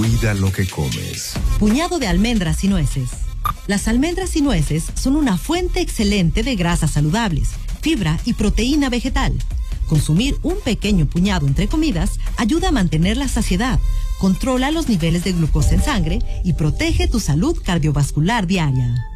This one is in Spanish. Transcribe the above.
Cuida lo que comes. Puñado de almendras y nueces. Las almendras y nueces son una fuente excelente de grasas saludables, fibra y proteína vegetal. Consumir un pequeño puñado entre comidas ayuda a mantener la saciedad, controla los niveles de glucosa en sangre y protege tu salud cardiovascular diaria.